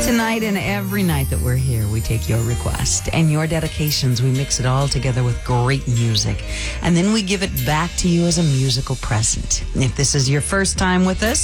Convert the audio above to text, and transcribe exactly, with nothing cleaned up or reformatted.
Tonight and every night that we're here, we take your request and your dedications. We mix it all together with great music. And then we give it back to you as a musical present. If this is your first time with us,